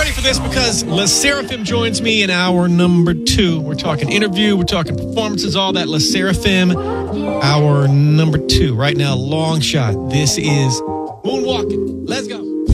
ready for this because Le Seraphim joins me in hour number 2. We're talking interview, we're talking performances, all that. Le Seraphim, hour number 2. Right now, long shot. This is Moonwalking. Let's go.